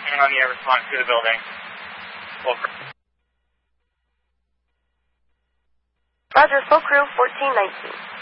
on the air response to the building. Roger, full crew 1419.